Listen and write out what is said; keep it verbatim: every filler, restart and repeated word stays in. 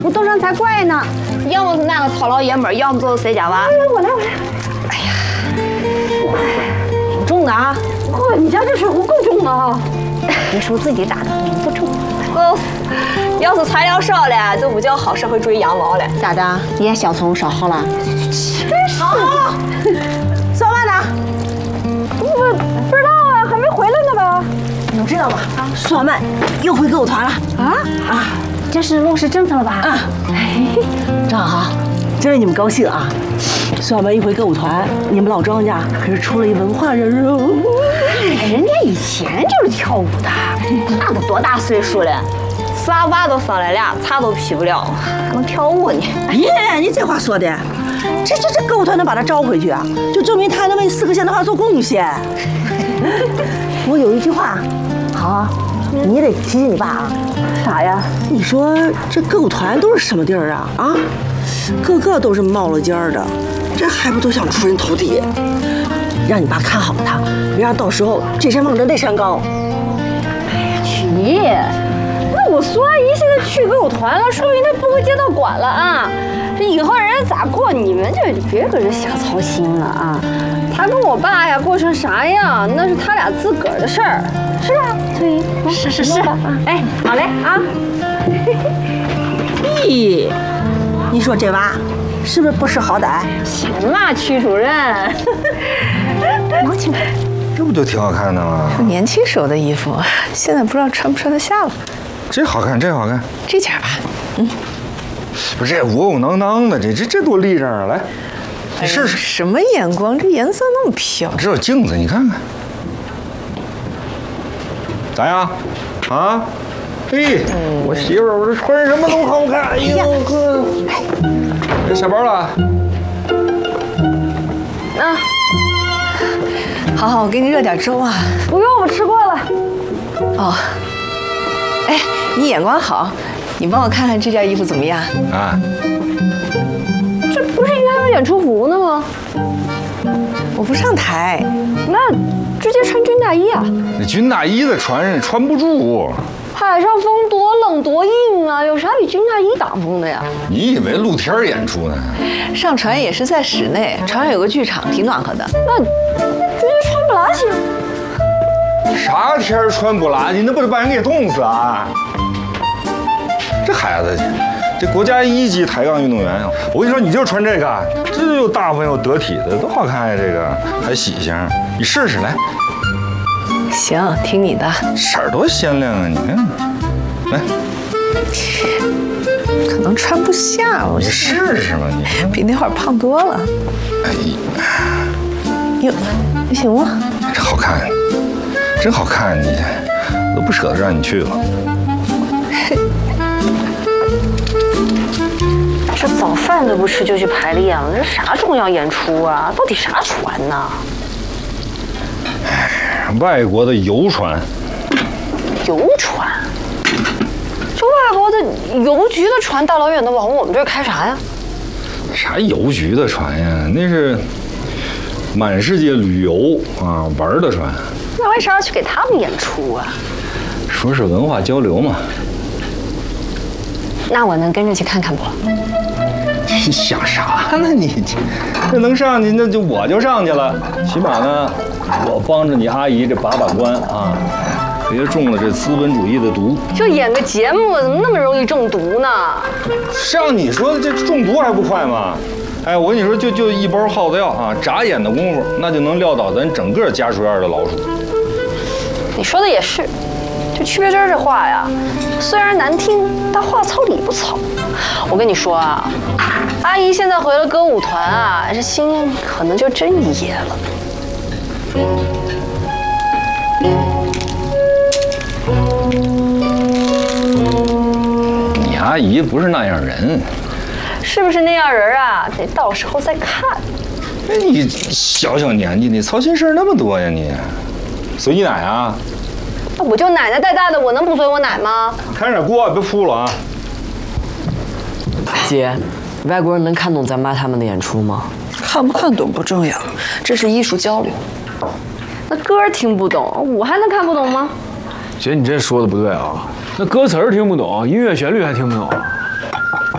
不登上才怪呢。 要么是那个糙老爷们儿，要么就是谁家娃。 哎呀，我来我来。哎呀，挺重的啊！嚯，你家这水壶够重的啊！别说自己打的，不重。 哦，要是材料少了，就不叫好社会主义羊毛了。 咋的？你家小葱烧好了？ 真是。好， 小曼呢？我不知道啊，还没回来呢吧？ 你们知道吗？苏小曼又回歌舞团了啊啊！这是落实政策了吧？ 啊，正好，真为你们高兴啊！苏小曼一回歌舞团，你们老庄家可是出了一文化人哦。 哎，人家以前就是跳舞的， 那都多大岁数了？仨娃都生了俩，茶都劈不了，还能跳舞呢？ 耶，你这话说的，这这这歌舞团能把他招回去啊，就证明他能为四个县的话做贡献。我有一句话，好，你也得提醒你爸啊。啥呀？你说这歌舞团都是什么地儿啊？啊，个个都是冒了尖儿的，这还不都想出人头地？让你爸看好他，别让到时候这山望着那山高。 哎呀，曲妮，那我苏阿姨现在去歌舞团了，说明她不归街道管了啊。这以后人家咋过，你们就别搁这瞎操心了啊。她跟我爸呀过成啥样，那是他俩自个儿的事儿，是吧？对， 是是是。 哎，好嘞啊。 咦，你说这娃是不是不识好歹？ 行啦，曲主任。 王清， 这不就挺好看的吗？ 年轻时候的衣服，现在不知道穿不穿得下了。 这好看，这好看。 这件吧，嗯， 不是这窝窝囊囊的，这这这多立正啊！来，你试试。 什么眼光？这颜色那么漂亮。 这有镜子，你看看，咋样？啊？嘿，我媳妇儿，我这穿什么都好看。哎呦呵，这下班了。 啊，好好，我给你热点粥啊。 不用，我吃过了。 哦，哎，你眼光好，你帮我看看这件衣服怎么样？ 啊， 这不是应该有演出服呢吗？ 我不上台， 那直接穿军大衣啊？ 那军大衣的穿穿不住。 海上风多冷多硬啊，有啥比军大衣挡风的呀？ 你以为露天演出呢？ 上船也是在室内，船上有个剧场，挺暖和的。 那直接穿不拉行。 啥天穿不拉几，那不得把人给冻死啊！这孩子，这国家一级抬杠运动员啊！我跟你说，你就穿这个，这又大方又得体的，多好看呀！这个还喜庆，你试试来。 行，听你的。 色儿多鲜亮啊！你看，来， 可能穿不下，我你试试吧，你比那会儿胖多了。 哎呀， 哟，你行吗？ 这好看，真好看！你都不舍得让你去了。 这早饭都不吃就去排练了，这啥重要演出啊？到底啥船呢？ 外国的游船， 游船？这外国的邮局的船大老远的往我们这儿开啥呀？ 啥邮局的船呀？那是满世界旅游啊玩的船。 那为啥要去给他们演出啊？ 说是文化交流嘛。 那我能跟着去看看不？ 你想啥呢你？这能上去，那就我就上去了。起码呢，我帮着你阿姨这把把关啊，别中了这资本主义的毒。 就演个节目，怎么那么容易中毒呢？ 像你说的，这中毒还不快吗？哎，我跟你说，就就一包耗子药啊，眨眼的功夫，那就能撂倒咱整个家属院的老鼠。 你说的也是，就区别针这话呀，虽然难听，但话糙理不糙。我跟你说啊，阿姨现在回了歌舞团啊，这心可能就真野了。 你阿姨不是那样人， 是不是那样人啊？得到时候再看。 哎，你小小年纪，你操心事儿那么多呀你？随你奶啊？ 那我就奶奶带大的，我能不随我奶吗？ 开点锅，别扑了啊！ 姐，外国人能看懂咱妈他们的演出吗？ 看不看懂不重要，这是艺术交流。 那歌儿听不懂，舞还能看不懂吗？ 姐，你这说的不对啊！那歌词儿听不懂，音乐旋律还听不懂。